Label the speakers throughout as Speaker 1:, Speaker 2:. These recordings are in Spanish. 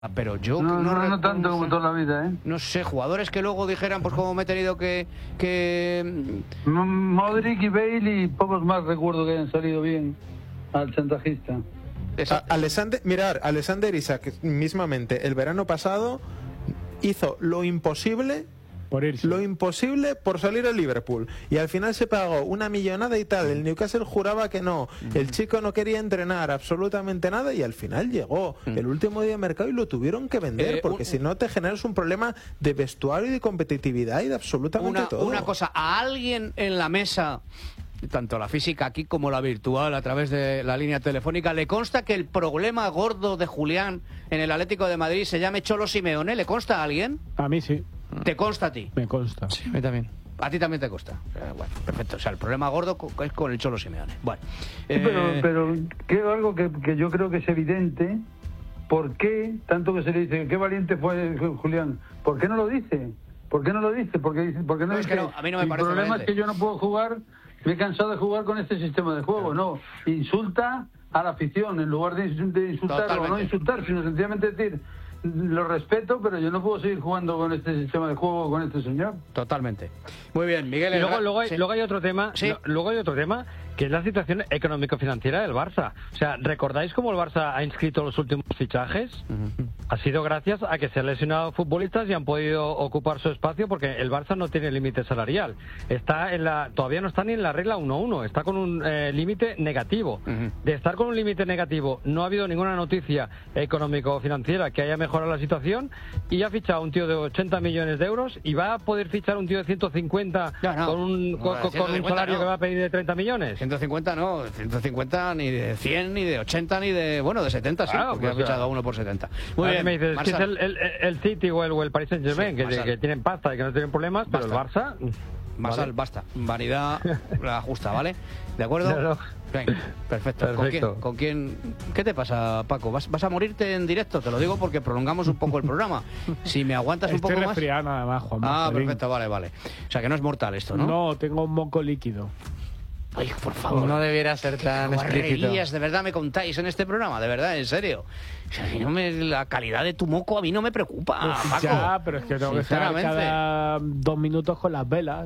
Speaker 1: Pero yo
Speaker 2: no tanto como toda la vida, ¿eh?
Speaker 1: No sé, jugadores que luego dijeran, pues como me he tenido que...
Speaker 2: Modric y Bale y pocos más recuerdo que hayan salido bien al chantajista.
Speaker 3: Alexander Isak mismamente el verano pasado hizo lo imposible por salir al Liverpool y al final se pagó una millonada y tal. El Newcastle juraba que no, el chico no quería entrenar absolutamente nada y al final llegó el último día de mercado y lo tuvieron que vender porque si no te generas un problema de vestuario y de competitividad y de absolutamente todo.
Speaker 1: Una cosa, a alguien en la mesa, tanto la física aquí como la virtual a través de la línea telefónica, ¿le consta que el problema gordo de Julián en el Atlético de Madrid se llame Cholo Simeone? ¿Le consta a alguien?
Speaker 4: A mí sí.
Speaker 1: ¿Te consta a ti?
Speaker 4: Me consta.
Speaker 1: Sí, a mí también. A ti también te consta. Bueno, perfecto. O sea, el problema gordo es con el Cholo Simeone. Bueno.
Speaker 2: Pero creo algo que yo creo que es evidente. ¿Por qué tanto que se le dice qué valiente fue Julián? ¿Por qué no lo dice? ¿Por qué no lo dice? Porque no
Speaker 1: es que no, a mí no me parece.
Speaker 2: El problema
Speaker 1: valiente.
Speaker 2: es que yo no puedo jugar. Me he cansado de jugar con este sistema de juego. No, insulta a la afición en lugar de insultar o no insultar, sino sencillamente decir lo respeto, pero yo no puedo seguir jugando con este sistema de juego con este señor.
Speaker 1: Totalmente. Muy bien, Miguel.
Speaker 5: Y luego hay otro tema. ¿Sí? Luego hay otro tema que es la situación económico-financiera del Barça. O sea, ¿recordáis cómo el Barça ha inscrito los últimos fichajes? Ha sido gracias a que se han lesionado futbolistas y han podido ocupar su espacio porque el Barça no tiene límite salarial. Todavía no está ni en la regla 1-1, está con un límite negativo. De estar con un límite negativo no ha habido ninguna noticia económico-financiera que haya mejorado la situación y ha fichado un tío de 80 millones de euros y va a poder fichar un tío de 150 con un salario que va a pedir de 30 millones.
Speaker 1: 150 no, 150 ni de 100, ni de 80, ni de... Bueno, de 70 sí, porque ha fichado a uno por 70. Muy bien,
Speaker 5: me dices, si es el City o el Paris Saint-Germain, que tienen pasta y que no tienen problemas, pero el Barça...
Speaker 1: Marsal, basta. Vanidad la justa, ¿vale? ¿De acuerdo?
Speaker 5: No.
Speaker 1: Venga, perfecto. ¿Con quién? ¿Qué te pasa, Paco? ¿Vas a morirte en directo? Te lo digo porque prolongamos un poco el programa. Si me aguantas un poco más...
Speaker 4: Estoy resfriado nada más, Juan.
Speaker 1: Perfecto, vale. O sea, que no es mortal esto, ¿no?
Speaker 4: No, tengo un moco líquido.
Speaker 1: Ay, por favor.
Speaker 6: No debiera ser tan explícito.
Speaker 1: De verdad me contáis en este programa, de verdad, en serio. O sea, la calidad de tu moco a mí no me preocupa, Paco.
Speaker 4: Ya, pero es que tengo que estar cada 2 minutos con las velas.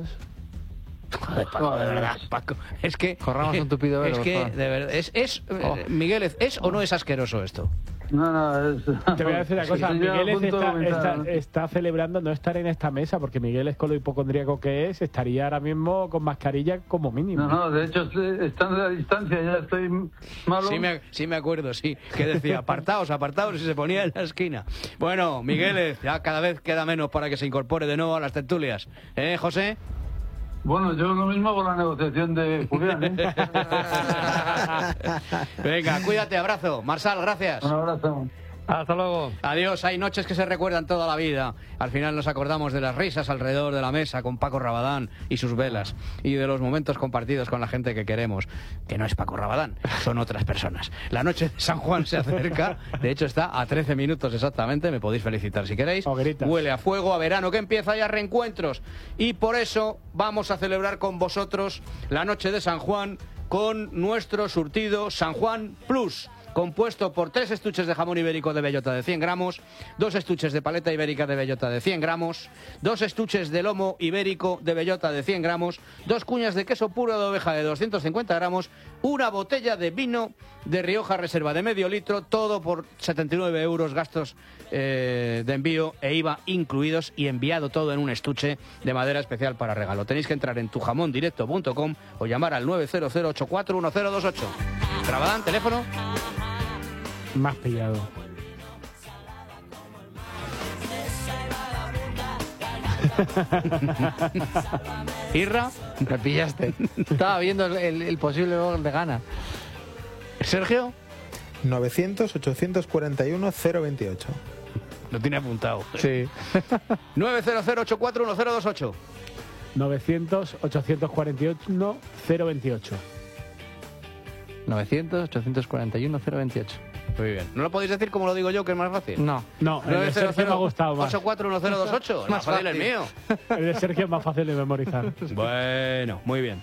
Speaker 1: Joder, Paco, de verdad, Paco. Es que...
Speaker 6: Corramos un tupido velo.
Speaker 1: Es que, de verdad, Miguel, ¿es o no es asqueroso esto?
Speaker 2: No,
Speaker 4: te voy a decir una cosa. Miguel está celebrando no estar en esta mesa porque Miguel es con lo hipocondríaco que es, estaría ahora mismo con mascarilla como mínimo.
Speaker 2: No, de hecho estando a distancia ya estoy malo.
Speaker 1: Sí me acuerdo, sí, que decía apartaos y se ponía en la esquina. Bueno, Miguel, ya cada vez queda menos para que se incorpore de nuevo a las tertulias, José.
Speaker 2: Bueno, yo lo mismo con la negociación de Julián,
Speaker 1: Venga, cuídate, abrazo. Marsal, gracias.
Speaker 2: Un abrazo.
Speaker 5: Hasta luego.
Speaker 1: Adiós. Hay noches que se recuerdan toda la vida. Al final nos acordamos de las risas alrededor de la mesa con Paco Rabadán y sus velas y de los momentos compartidos con la gente que queremos, que no es Paco Rabadán, son otras personas. La noche de San Juan se acerca. De hecho está a 13 minutos exactamente. Me podéis felicitar si queréis. Huele a fuego, a verano que empieza y a reencuentros. Y por eso vamos a celebrar con vosotros la noche de San Juan con nuestro surtido San Juan Plus, compuesto por 3 estuches de jamón ibérico de bellota de 100 gramos, 2 estuches de paleta ibérica de bellota de 100 gramos, 2 estuches de lomo ibérico de bellota de 100 gramos, 2 cuñas de queso puro de oveja de 250 gramos, una botella de vino de Rioja Reserva de medio litro, todo por 79 euros, gastos de envío e IVA incluidos y enviado todo en un estuche de madera especial para regalo. Tenéis que entrar en tujamondirecto.com o llamar al 900841028. Rabadán, teléfono.
Speaker 4: Más pillado.
Speaker 1: Irra,
Speaker 6: me pillaste. Estaba viendo el posible gol de Ghana.
Speaker 1: Sergio.
Speaker 3: 900-841-028.
Speaker 1: Lo tiene apuntado.
Speaker 6: Sí.
Speaker 1: 900-841028.
Speaker 4: 900-841-028.
Speaker 6: 900-841-028.
Speaker 1: Muy bien. ¿No lo podéis decir como lo digo yo, que es más fácil?
Speaker 4: No, el de Sergio me ha gustado más.
Speaker 1: 8411028. Es más fácil el mío.
Speaker 4: El de Sergio es más fácil de memorizar.
Speaker 1: Bueno, muy bien.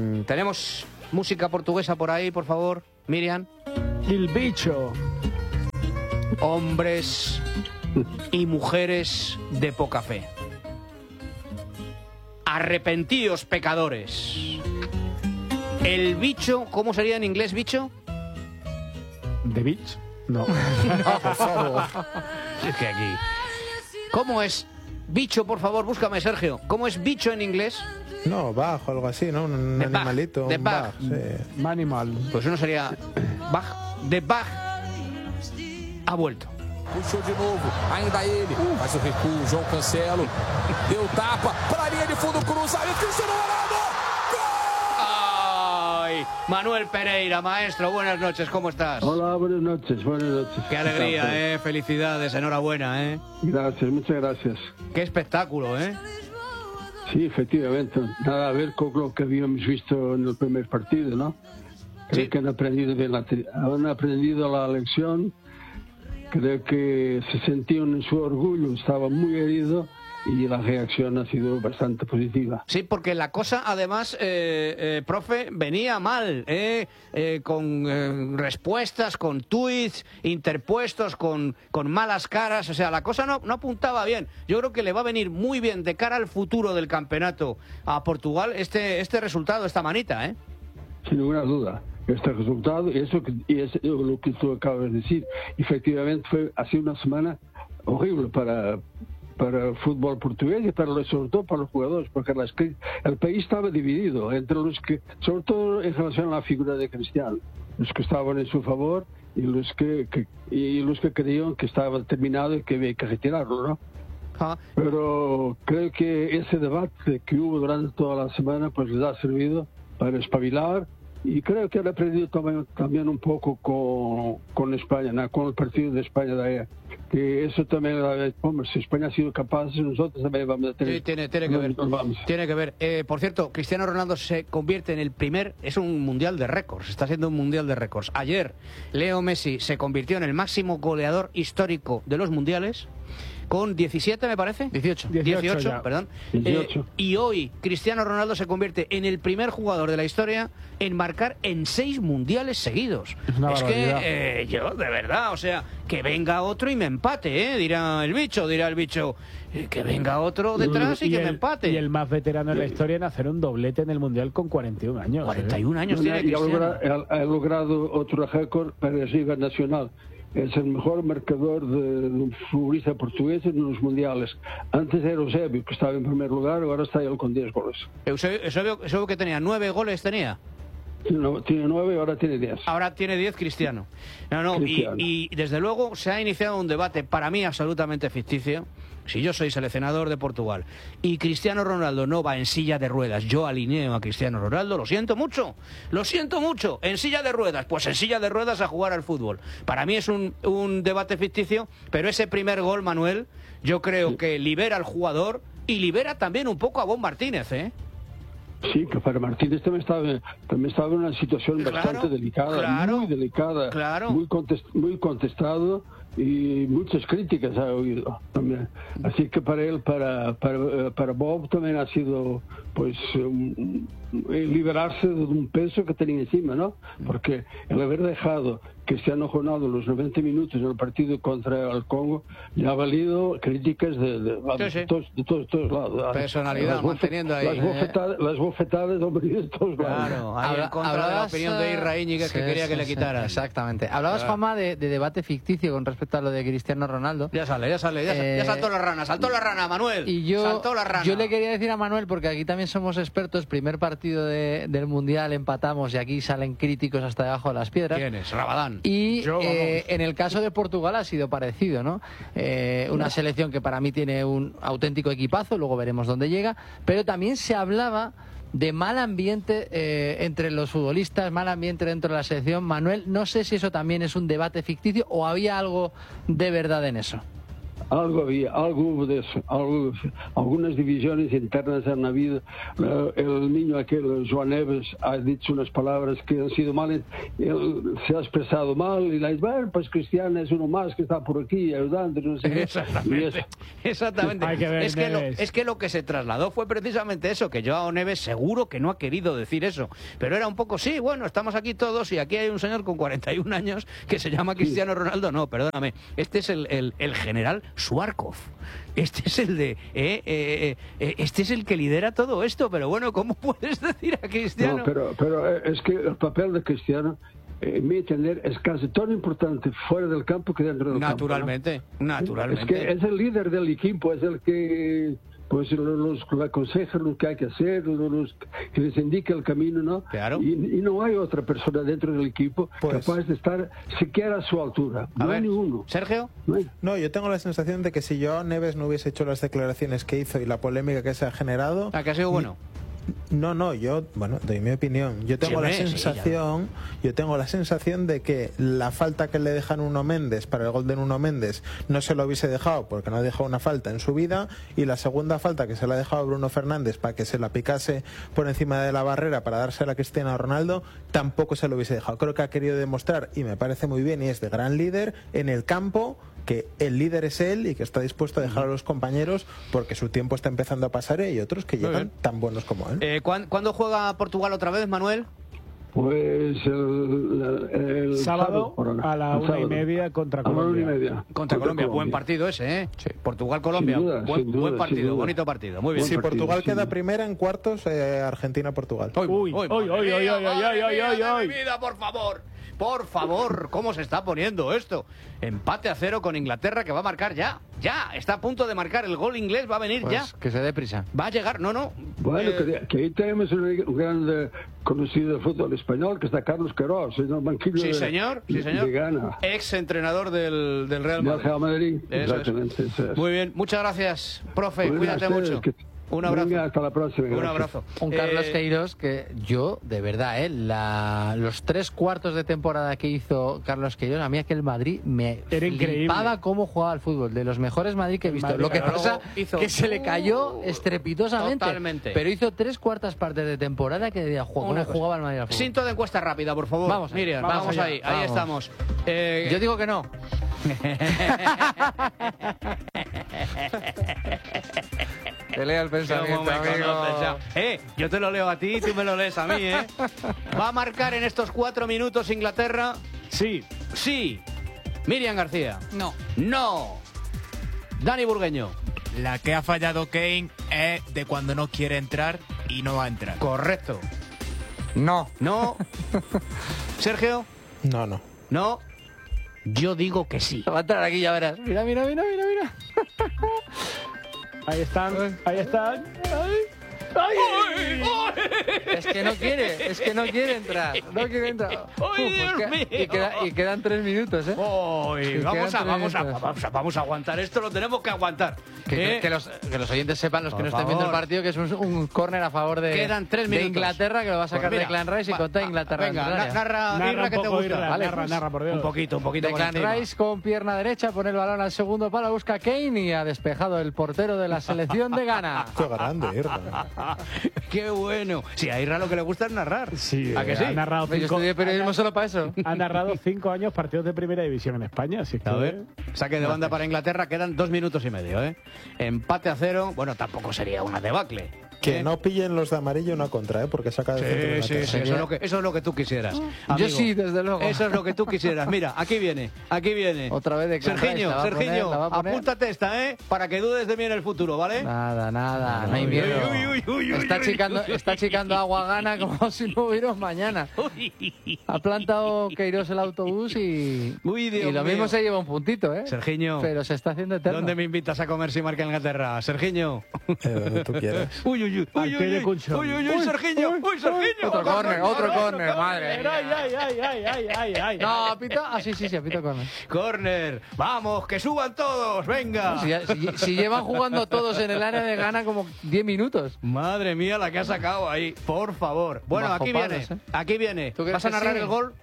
Speaker 1: Tenemos música portuguesa por ahí, por favor, Miriam.
Speaker 4: El bicho.
Speaker 1: hombres y mujeres de poca fe. Arrepentíos, pecadores. El bicho, ¿cómo sería en inglés bicho?
Speaker 4: ¿The Beach? No.
Speaker 3: Por favor.
Speaker 1: Es que aquí... ¿Cómo es bicho, por favor? Búscame, Sergio. ¿Cómo es bicho en inglés?
Speaker 3: No, bajo, algo así, ¿no? Un
Speaker 1: The
Speaker 3: animalito.
Speaker 1: Bug. The
Speaker 3: un
Speaker 1: Bug.
Speaker 3: bug, sí.
Speaker 4: Manimal.
Speaker 1: Pues uno sería... Bug. The Bug ha vuelto.
Speaker 7: Puxou de novo, ainda ele, faz o recuo, João Cancelo, deu tapa, para a linha de fundo, cruzamento, Cristiano Ronaldo!
Speaker 1: ¡Ay! Manuel Pereira, maestro, buenas noches, ¿cómo estás?
Speaker 2: Hola, buenas noches, buenas noches.
Speaker 1: Qué alegría, felicidades, enhorabuena,
Speaker 2: Gracias, muchas gracias.
Speaker 1: Qué espectáculo,
Speaker 2: Sí, efectivamente, nada a ver con lo que habíamos visto en el primer partido, ¿no? Creo que han aprendido la lección. Creo que se sentían en su orgullo, estaba muy herido y la reacción ha sido bastante positiva.
Speaker 1: Sí, porque la cosa, además, profe, venía mal, con respuestas, con tuits interpuestos, con malas caras, o sea, la cosa no apuntaba bien. Yo creo que le va a venir muy bien de cara al futuro del campeonato a Portugal este resultado, esta manita,
Speaker 2: Sin ninguna duda. Este resultado y es lo que tú acabas de decir. Efectivamente ha sido una semana horrible para el fútbol portugués y sobre todo para los jugadores, porque el país estaba dividido entre los que, sobre todo en relación a la figura de Cristiano, los que estaban en su favor y los que creían que estaba terminado y que había que retirarlo, ¿no? Pero creo que ese debate que hubo durante toda la semana pues les ha servido para espabilar. Y creo que han aprendido también un poco con España, ¿no? Con el partido de España de ayer. Que eso también, hombre, si España ha sido capaz, nosotros también vamos a tener...
Speaker 1: Sí, tiene que ver. Tiene que ver. Por cierto, Cristiano Ronaldo se convierte en el primer... Es un mundial de récords, está siendo un mundial de récords. Ayer, Leo Messi se convirtió en el máximo goleador histórico de los mundiales, con 17, me parece. 18, perdón.
Speaker 2: 18.
Speaker 1: Y hoy Cristiano Ronaldo se convierte en el primer jugador de la historia en marcar en 6 mundiales seguidos. Es que yo, de verdad, o sea, que venga otro y me empate, dirá el bicho. Que venga otro detrás y que me empate.
Speaker 4: Y el más veterano de la historia en hacer un doblete en el Mundial con 41 años.
Speaker 1: 41 años tiene Cristiano.
Speaker 2: Ha logrado otro récord para el Liga Nacional. Es el mejor marcador de un futbolista portugués en los mundiales. Antes era Eusebio, que estaba en primer lugar, ahora está él con 10 goles.
Speaker 1: Eusebio que tenía 9 goles, tenía.
Speaker 2: Tiene 9 y ahora tiene 10.
Speaker 1: Ahora tiene 10 Cristiano. Cristiano. Y desde luego se ha iniciado un debate para mí absolutamente ficticio. Si yo soy seleccionador de Portugal y Cristiano Ronaldo no va en silla de ruedas, yo alineo a Cristiano Ronaldo, lo siento mucho, en silla de ruedas, pues en silla de ruedas a jugar al fútbol. Para mí es un debate ficticio, pero ese primer gol, Manuel, yo creo que libera al jugador y libera también un poco a Bob Martínez,
Speaker 2: Sí, que para Martínez también estaba en una situación bastante delicada, muy delicada, muy contestado y muchas críticas ha oído también. Así que para él, para Bob también ha sido pues liberarse de un peso que tenía encima, ¿no? Porque el haber dejado Cristiano Ronaldo los 90 minutos en el partido contra el Congo ya ha valido críticas de todos lados.
Speaker 1: Personalidad manteniendo ahí.
Speaker 2: Las bofetadas, hombre, de todos lados.
Speaker 1: Claro, ahí en contra de la opinión de Irra Íñiguez, que quería que le quitaran.
Speaker 6: Exactamente. Hablabas, Juanma, de debate ficticio con respecto a lo de Cristiano Ronaldo.
Speaker 1: Ya saltó la rana, Manuel.
Speaker 6: Y yo le quería decir a Manuel, porque aquí también somos expertos, primer partido del Mundial empatamos y aquí salen críticos hasta debajo de las piedras.
Speaker 1: ¿Quién es? Rabadán.
Speaker 6: Y en el caso de Portugal ha sido parecido, ¿no? Una selección que para mí tiene un auténtico equipazo, luego veremos dónde llega, pero también se hablaba de mal ambiente entre los futbolistas, mal ambiente dentro de la selección. Manuel, no sé si eso también es un debate ficticio o había algo de verdad en eso.
Speaker 8: algo había, algo hubo de eso, algunas divisiones internas han habido. El niño aquel, Joan Neves, ha dicho unas palabras que han sido mal, él se ha expresado mal y la dice, bueno, pues Cristiano es uno más que está por aquí ayudando, no sé.
Speaker 1: Exactamente. Es que lo que se trasladó fue precisamente eso, que Joao Neves seguro que no ha querido decir eso, pero era un poco, sí, bueno, estamos aquí todos y aquí hay un señor con 41 años que se llama Cristiano Ronaldo. No, perdóname, este es el general Suarkov, este es el de este es el que lidera todo esto, pero bueno, ¿cómo puedes decir a Cristiano?
Speaker 8: No, pero es que el papel de Cristiano, mi entender, es casi tan importante fuera del campo que dentro del campo, ¿no? Naturalmente. Es que es el líder del equipo, es el que pues los aconseja lo que hay que hacer, que les indica el camino, ¿no?
Speaker 1: Claro.
Speaker 8: Y no hay otra persona dentro del equipo capaz de estar siquiera a su altura. No hay ninguno.
Speaker 1: ¿Sergio?
Speaker 3: No, yo tengo la sensación de que si Joao Neves no hubiese hecho las declaraciones que hizo y la polémica que se ha generado...
Speaker 1: ¿A que ha sido bueno?
Speaker 3: No, yo, bueno, doy mi opinión. Yo tengo la sensación de que la falta que le dejan Nuno Méndez para el gol de Nuno Méndez no se lo hubiese dejado porque no ha dejado una falta en su vida, y la segunda falta que se la ha dejado a Bruno Fernández para que se la picase por encima de la barrera para dársela a Cristiano Ronaldo, tampoco se lo hubiese dejado. Creo que ha querido demostrar, y me parece muy bien, y es de gran líder en el campo, que el líder es él y que está dispuesto a dejar a los compañeros porque su tiempo está empezando a pasar y hay otros que llegan tan buenos como él.
Speaker 1: ¿Cuándo juega Portugal otra vez, Manuel?
Speaker 8: Pues el
Speaker 4: sábado a la 1:30 contra Colombia.
Speaker 1: Contra Colombia, buen partido ese, ¿eh? Sí. Portugal-Colombia, buen partido, bonito partido. Muy bien.
Speaker 3: Si Portugal queda primera en cuartos, Argentina-Portugal.
Speaker 1: ¡Uy, vida, por favor! Por favor, ¿cómo se está poniendo esto? Empate a 0 con Inglaterra, que va a marcar ya. Está a punto de marcar el gol inglés, va a venir ya.
Speaker 6: Que se dé prisa.
Speaker 1: Va a llegar, no.
Speaker 8: Bueno, que ahí tenemos un gran conocido del fútbol español, que está Carlos Queiroz, en el banquillo de Ghana.
Speaker 1: Ex entrenador del Real Madrid.
Speaker 8: Real Madrid,
Speaker 1: exactamente. Eso es. Muy bien, muchas gracias, profe, cuídate mucho. Un abrazo.
Speaker 8: Venga, hasta la próxima.
Speaker 1: Un abrazo.
Speaker 6: Un Carlos Queiroz que yo, de verdad, los 3 cuartos de temporada que hizo Carlos Queiroz, a mí aquel Madrid me flipaba cómo jugaba al fútbol. De los mejores Madrid que he visto. Lo que pasa que se le cayó estrepitosamente.
Speaker 1: Totalmente.
Speaker 6: Pero hizo 3/4 partes de temporada que decía, ¿cómo jugaba el Madrid al fútbol?
Speaker 1: Cinto de encuesta rápida, por favor.
Speaker 6: Vamos,
Speaker 1: Miriam, vamos ahí. Ahí estamos.
Speaker 6: Yo digo que no. Te leo el pensamiento, amigo.
Speaker 1: Yo te lo leo a ti y tú me lo lees a mí, ¿eh? ¿Va a marcar en estos 4 minutos Inglaterra?
Speaker 4: Sí.
Speaker 1: Miriam García.
Speaker 9: No.
Speaker 1: Dani Burgueño.
Speaker 9: La que ha fallado Kane es de cuando no quiere entrar y no va a entrar.
Speaker 1: Correcto.
Speaker 6: No.
Speaker 1: Sergio.
Speaker 3: No.
Speaker 1: Yo digo que sí.
Speaker 6: Va a entrar aquí, ya verás. Mira.
Speaker 4: Ahí están.
Speaker 6: Es que no quiere entrar. Y quedan 3 minutos, ¿eh?
Speaker 1: Vamos a aguantar esto, lo tenemos que aguantar.
Speaker 6: Que los oyentes sepan, los que no estén viendo el partido, que es un córner a favor de Inglaterra, que lo va a sacar Declan Rice y contra Inglaterra.
Speaker 1: Venga, narra que te gusta.
Speaker 4: Narra, por Dios.
Speaker 1: Un poquito.
Speaker 6: Declan Rice con pierna derecha, pone el balón al segundo palo, busca Kane y ha despejado el portero de la selección de Ghana.
Speaker 3: Qué grande, Irra.
Speaker 1: ¡Qué bueno! Sí, a Irra lo que le gusta es narrar.
Speaker 4: Sí,
Speaker 1: ¿a que sí?
Speaker 4: Ha narrado
Speaker 6: Yo estudié periodismo solo para eso.
Speaker 4: Ha narrado 5 años partidos de primera división en España. Así que...
Speaker 1: A ver, saque de banda para Inglaterra, quedan 2 minutos y medio, ¿eh? Empate a 0, bueno, tampoco sería una debacle.
Speaker 3: Que no pillen los de amarillo una contra, porque saca de
Speaker 1: centro. Sí, eso es lo que tú quisieras. Amigo.
Speaker 6: Yo sí, desde luego.
Speaker 1: Eso es lo que tú quisieras. Mira, aquí viene.
Speaker 6: Otra vez de
Speaker 1: Sergiño, apúntate esta, ¿eh? Para que dudes de mí en el futuro, ¿vale?
Speaker 6: Nada, no hay miedo. Está chicando agua Ghana como si no hubiera mañana. Ha plantado Queiroz el autobús y lo mismo se lleva un puntito, ¿eh?
Speaker 1: Sergiño.
Speaker 6: Pero se está haciendo eterno.
Speaker 1: ¿Dónde me invitas a comer si marca Inglaterra? Sergiño.
Speaker 3: Donde tú quieras.
Speaker 1: Uy, Sergiño.
Speaker 6: Otro córner, madre.
Speaker 4: Ay.
Speaker 6: No, pito. Sí, apito córner.
Speaker 1: Córner. Vamos, que suban todos, venga.
Speaker 6: Si llevan jugando todos en el área de Ghana como 10 minutos.
Speaker 1: Madre mía, la que ha sacado ahí, por favor. Bueno, aquí viene. ¿Vas a narrar el gol?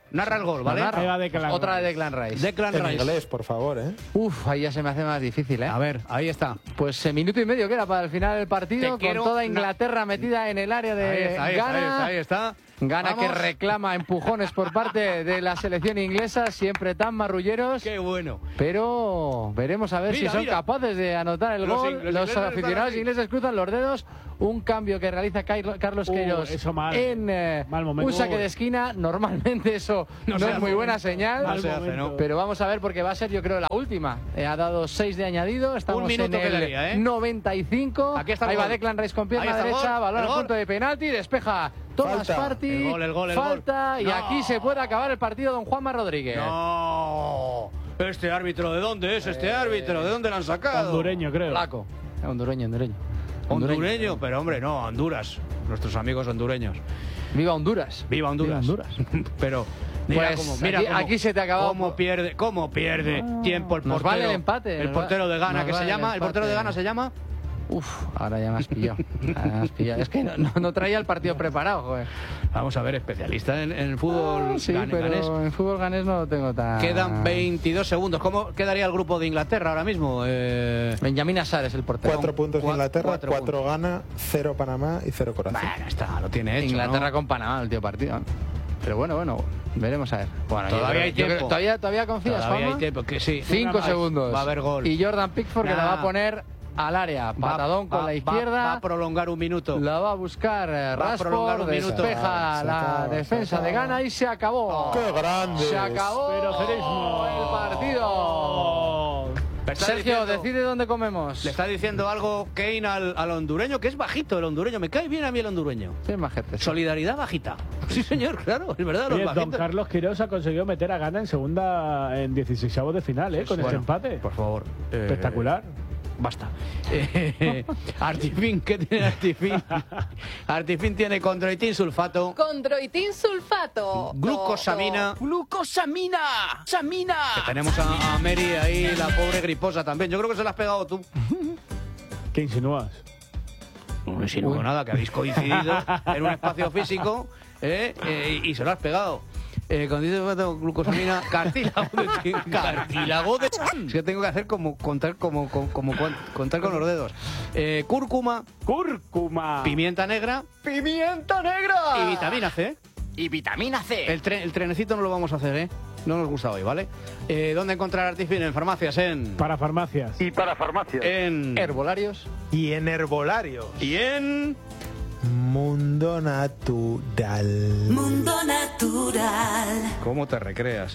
Speaker 1: Narra el gol, ¿vale?
Speaker 6: Otra de Declan Rice.
Speaker 1: Declan
Speaker 3: En
Speaker 1: Rice.
Speaker 3: inglés, por favor, ¿eh?
Speaker 6: Uf, ahí ya se me hace más difícil, ¿eh?
Speaker 1: A ver, ahí está.
Speaker 6: Pues minuto y medio queda para el final del partido, con toda Inglaterra metida en el área de Ghana.
Speaker 1: Ahí está.
Speaker 6: Ghana que reclama empujones por parte de la selección inglesa, siempre tan marrulleros.
Speaker 1: Qué bueno.
Speaker 6: Pero veremos a ver si son capaces de anotar el gol. Los aficionados ingleses cruzan los dedos. Un cambio que realiza Carlos Queiroz en un saque de esquina. Normalmente eso no es muy buena señal. Pero vamos a ver porque va a ser, yo creo, la última. Ha dado 6 de añadido. Estamos en el 95. Ahí va Declan Rice con pierna derecha. Balón al punto de penalti. Despeja Thomas Partey.
Speaker 1: El gol.
Speaker 6: Falta. Y aquí se puede acabar el partido, don Juanma Rodríguez.
Speaker 1: No. Este árbitro, ¿de dónde es este árbitro? ¿De dónde lo han sacado?
Speaker 4: Hondureño, creo.
Speaker 6: Flaco. Hondureño.
Speaker 1: Hondureño, pero hombre, no, Honduras. Nuestros amigos hondureños.
Speaker 6: Viva Honduras.
Speaker 1: Viva Honduras.
Speaker 6: Pero
Speaker 1: mira
Speaker 6: aquí se te ha acabado.
Speaker 1: ¿Cómo pierde tiempo el portero?
Speaker 6: Nos vale el empate.
Speaker 1: El portero de Ghana, el portero de Ghana se llama.
Speaker 6: Uf, ahora ya me has pillado. Es que no traía el partido preparado, joder.
Speaker 1: Vamos a ver, especialista en el fútbol ganés.
Speaker 6: Pero en fútbol ganés no lo tengo tan...
Speaker 1: Quedan 22 segundos. ¿Cómo quedaría el grupo de Inglaterra ahora mismo?
Speaker 6: Benjamín Assar es el portero.
Speaker 3: 4 puntos Inglaterra, 4 Ghana, 0 Panamá y 0 Croacia.
Speaker 1: Bueno, está, lo tiene hecho,
Speaker 6: Inglaterra con Panamá, el último partido. Pero bueno, veremos a ver.
Speaker 1: Bueno, todavía hay tiempo.
Speaker 6: ¿Todavía confías,
Speaker 1: Todavía hay tiempo, que sí.
Speaker 6: 5 segundos.
Speaker 1: Va a haber gol.
Speaker 6: Y Jordan Pickford que la va a poner al área, patadón con la izquierda.
Speaker 1: Va a prolongar un minuto.
Speaker 6: La va a buscar Rashford, despeja la defensa de Ghana y se acabó.
Speaker 3: ¡Qué grande!
Speaker 6: Se acabó el partido. Sergio, decide dónde comemos.
Speaker 1: Le está diciendo algo Kane al hondureño, que es bajito el hondureño. Me cae bien a mí el hondureño.
Speaker 6: Sí, majete.
Speaker 1: Solidaridad bajita. Sí, señor, claro, es verdad.
Speaker 4: Oye, don Carlos Queiroz ha conseguido meter a Ghana en 16avos de final, con este empate.
Speaker 1: Por favor.
Speaker 4: Espectacular.
Speaker 1: Basta. Artifin, ¿qué tiene Artifin? Artifin tiene condroitin sulfato.
Speaker 10: Condroitin sulfato.
Speaker 1: Glucosamina.
Speaker 9: ¡Glucosamina! ¡Samina!
Speaker 1: Que tenemos a Mary ahí, la pobre griposa también. Yo creo que se la has pegado tú.
Speaker 4: ¿Qué insinúas?
Speaker 1: No insinúo nada, que habéis coincidido en un espacio físico y se lo has pegado. Con glucosamina, cartílago de... Es que tengo que hacer contar con los dedos. Cúrcuma. Pimienta negra. Y vitamina C. El trenecito no lo vamos a hacer, ¿eh? No nos gusta hoy, ¿vale? ¿Dónde encontrar Artifin? En farmacias,
Speaker 4: Para farmacias.
Speaker 8: Y para farmacias.
Speaker 1: En...
Speaker 6: Herbolarios.
Speaker 3: Y en herbolarios.
Speaker 1: Y en...
Speaker 3: Mundo Natural.
Speaker 11: Mundo Natural.
Speaker 1: ¿Cómo te recreas,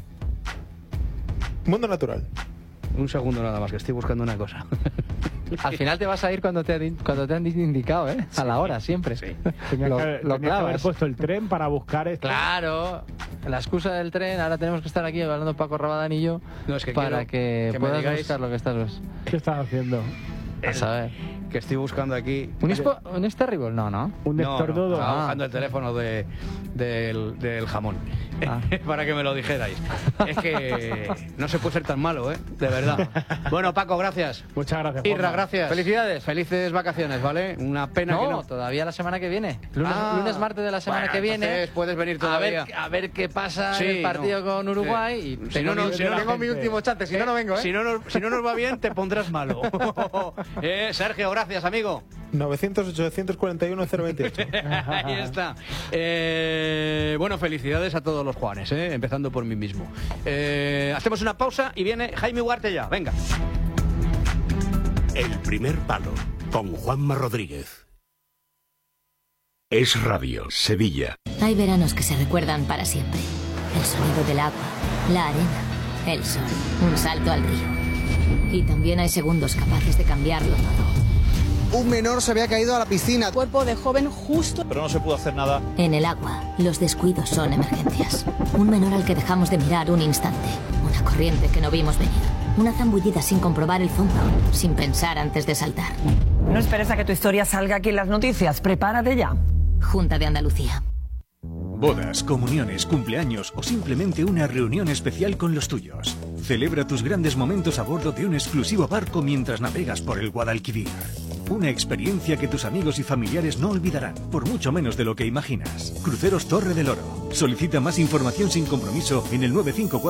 Speaker 3: Mundo Natural.
Speaker 1: Un segundo nada más, que estoy buscando una cosa.
Speaker 6: Al final te vas a ir cuando te han indicado, a la hora, siempre.
Speaker 1: Sí.
Speaker 4: Tenía que haber puesto el tren para buscar esto.
Speaker 6: Claro, la excusa del tren. Ahora tenemos que estar aquí hablando Paco Rabadán y yo para que puedas buscar lo que estás.
Speaker 4: ¿Qué estás haciendo?
Speaker 6: A saber.
Speaker 1: Que estoy buscando aquí.
Speaker 6: ¿Un Terrible? No.
Speaker 4: Un estornudo.
Speaker 1: Estaba buscando el teléfono del jamón. Para que me lo dijerais. Es que no se puede ser tan malo, de verdad. Bueno, Paco, gracias.
Speaker 4: Muchas gracias,
Speaker 1: Irra, gracias.
Speaker 6: Felicidades.
Speaker 1: Felices vacaciones, ¿vale? Una pena que no.
Speaker 6: Todavía la semana que viene. Lunes, martes de la semana que viene.
Speaker 1: Puedes venir todavía.
Speaker 6: A ver qué pasa en el partido con Uruguay. Y tengo mi último chance. Si no vengo,
Speaker 1: Si no nos va bien, te pondrás malo. Sergio, gracias, amigo.
Speaker 3: 900-841-028.
Speaker 1: Ahí está. Bueno, felicidades a todos los Juanes, empezando por mí mismo. Hacemos una pausa y viene Jaime Ugarte ya. Venga.
Speaker 12: El primer palo con Juanma Rodríguez. Es Radio Sevilla.
Speaker 13: Hay veranos que se recuerdan para siempre. El sonido del agua, la arena, el sol, un salto al río. Y también hay segundos capaces de cambiarlo todo.
Speaker 14: Un menor se había caído a la piscina.
Speaker 10: Cuerpo de joven justo.
Speaker 12: Pero no se pudo hacer nada.
Speaker 13: En el agua, los descuidos son emergencias. Un menor al que dejamos de mirar un instante. Una corriente que no vimos venir. Una zambullida sin comprobar el fondo, sin pensar antes de saltar.
Speaker 15: No esperes a que tu historia salga aquí en las noticias. Prepárate ya.
Speaker 13: Junta de Andalucía.
Speaker 16: Bodas, comuniones, cumpleaños o simplemente una reunión especial con los tuyos. Celebra tus grandes momentos a bordo de un exclusivo barco mientras navegas por el Guadalquivir. Una experiencia que tus amigos y familiares no olvidarán, por mucho menos de lo que imaginas. Cruceros Torre del Oro. Solicita más información sin compromiso en el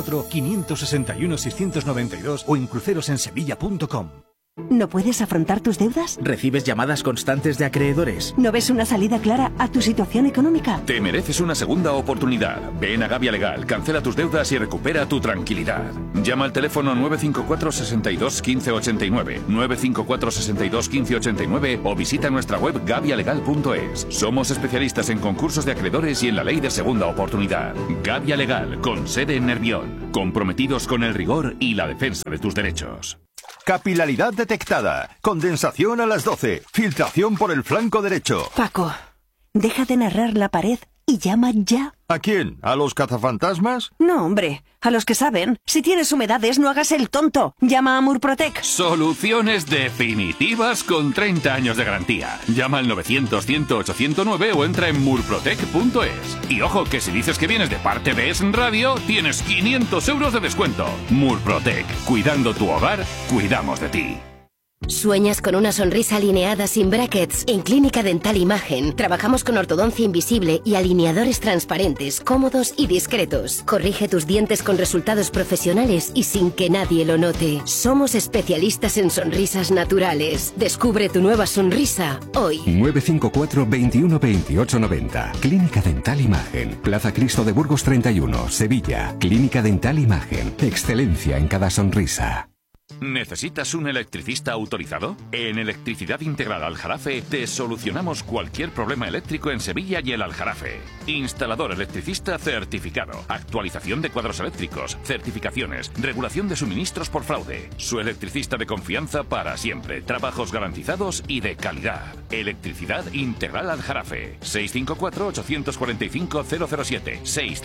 Speaker 16: 954-561-692 o en crucerosensevilla.com.
Speaker 17: ¿No puedes afrontar tus deudas?
Speaker 18: ¿Recibes llamadas constantes de acreedores?
Speaker 17: ¿No ves una salida clara a tu situación económica?
Speaker 19: Te mereces una segunda oportunidad. Ven a Gavia Legal, cancela tus deudas y recupera tu tranquilidad. Llama al teléfono 954 62 15 89, 954 62 15 89 o visita nuestra web gavialegal.es. Somos especialistas en concursos de acreedores y en la ley de segunda oportunidad. Gavia Legal, con sede en Nervión. Comprometidos con el rigor y la defensa de tus derechos.
Speaker 20: Capilaridad detectada. Condensación a las 12. Filtración por el flanco derecho.
Speaker 17: Paco, deja de narrar la pared y llama ya.
Speaker 20: ¿A quién? ¿A los cazafantasmas?
Speaker 17: No, hombre, a los que saben. Si tienes humedades, no hagas el tonto. Llama a Murprotec.
Speaker 19: Soluciones definitivas con 30 años de garantía. Llama al 900-108-109 o entra en murprotec.es. Y ojo, que si dices que vienes de parte de Es Radio, tienes 500 euros de descuento. Murprotec. Cuidando tu hogar, cuidamos de ti.
Speaker 21: ¿Sueñas con una sonrisa alineada sin brackets? En Clínica Dental Imagen trabajamos con ortodoncia invisible y alineadores transparentes, cómodos y discretos. Corrige tus dientes con resultados profesionales y sin que nadie lo note. Somos especialistas en sonrisas naturales. Descubre tu nueva sonrisa hoy.
Speaker 22: 954 21 28 90. Clínica Dental Imagen. Plaza Cristo de Burgos 31, Sevilla. Clínica Dental Imagen. Excelencia en cada sonrisa.
Speaker 19: ¿Necesitas un electricista autorizado? En Electricidad Integral Aljarafe te solucionamos cualquier problema eléctrico en Sevilla y el Aljarafe. Instalador electricista certificado, actualización de cuadros eléctricos, certificaciones, regulación de suministros por fraude. Su electricista de confianza para siempre, trabajos garantizados y de calidad. Electricidad Integral Aljarafe. 654-845-007.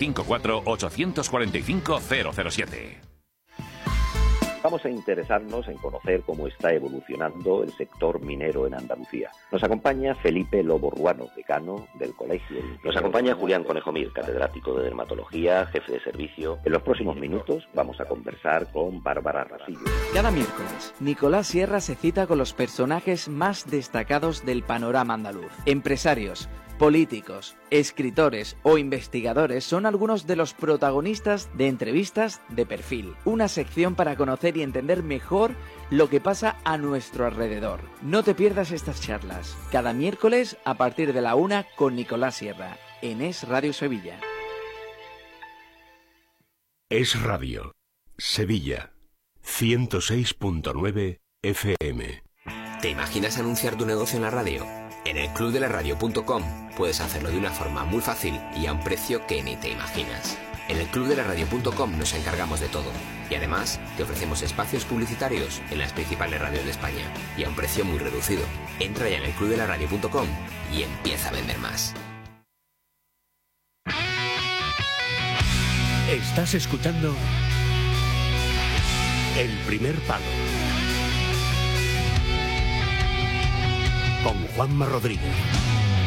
Speaker 19: 654-845-007.
Speaker 23: Vamos a interesarnos en conocer cómo está evolucionando el sector minero en Andalucía. Nos acompaña Felipe Lobo Ruano, decano del Colegio. Nos acompaña Julián Conejo Mir, catedrático de dermatología, jefe de servicio. En los próximos minutos vamos a conversar con Bárbara Rasillo.
Speaker 24: Cada miércoles, Nicolás Sierra se cita con los personajes más destacados del panorama andaluz. Empresarios, políticos, escritores o investigadores son algunos de los protagonistas de Entrevistas de Perfil, una sección para conocer y entender mejor lo que pasa a nuestro alrededor. No te pierdas estas charlas, cada miércoles a partir de la 1 con Nicolás Sierra, en Es Radio Sevilla.
Speaker 12: Es Radio, Sevilla, 106.9 FM.
Speaker 25: ¿Te imaginas anunciar tu negocio en la radio? En el clubdelaradio.com puedes hacerlo de una forma muy fácil y a un precio que ni te imaginas. En el clubdelaradio.com nos encargamos de todo y además te ofrecemos espacios publicitarios en las principales radios de España y a un precio muy reducido. Entra ya en el clubdelaradio.com y empieza a vender más.
Speaker 12: Estás escuchando El Primer Palo con Juanma Rodríguez.